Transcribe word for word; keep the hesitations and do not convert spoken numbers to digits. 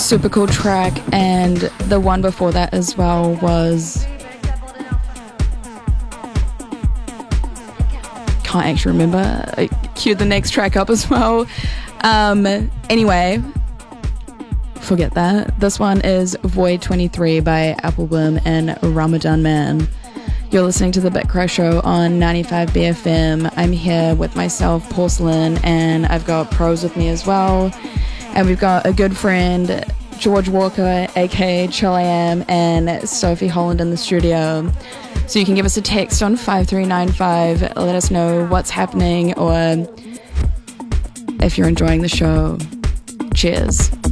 super cool track, and the one before that as well was, can't actually remember. I queued the next track up as well. Um, anyway, forget that. This one is Void twenty-three by Applebloom and Ramadan Man. You're listening to The Bit Cry Show on ninety-five B F M. I'm here with myself, Porcelain, and I've got pros with me as well. And we've got a good friend, George Walker, aka Chill I Am, and Sophie Holland in the studio. So you can give us a text on five three nine five, let us know what's happening, or if you're enjoying the show. Cheers.